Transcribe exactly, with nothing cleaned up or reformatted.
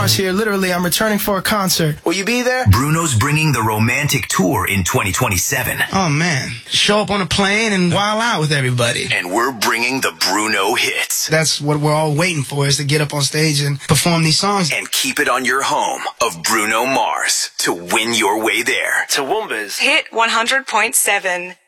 Mars here. Literally, I'm returning for a concert. Will you be there? Bruno's bringing the romantic tour in twenty twenty-seven. Oh, man. Show up on a plane and wild out with everybody. And we're bringing the Bruno hits. That's what we're all waiting for, is to get up on stage and perform these songs. And keep it on your home of Bruno Mars to win your way there. Toowoomba's Hit one hundred point seven.